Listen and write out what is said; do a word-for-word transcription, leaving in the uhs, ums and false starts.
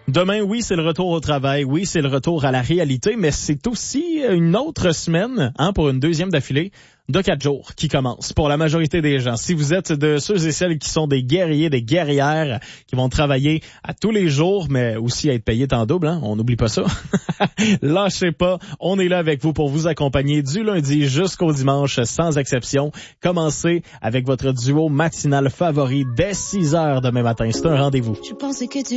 Demain, oui, c'est le retour au travail. Oui, c'est le retour à la réalité, mais c'est aussi une autre semaine, hein, pour une deuxième d'affilée, de quatre jours qui commence pour la majorité des gens. Si vous êtes de ceux et celles qui sont des guerriers, des guerrières, qui vont travailler à tous les jours, mais aussi à être payés en double, hein, on n'oublie pas ça. Lâchez pas, on est là avec vous pour vous accompagner du lundi jusqu'au dimanche, sans exception. Commencez avec votre duo matinal favori dès six heures demain matin. C'est un rendez-vous. Je pensais que tu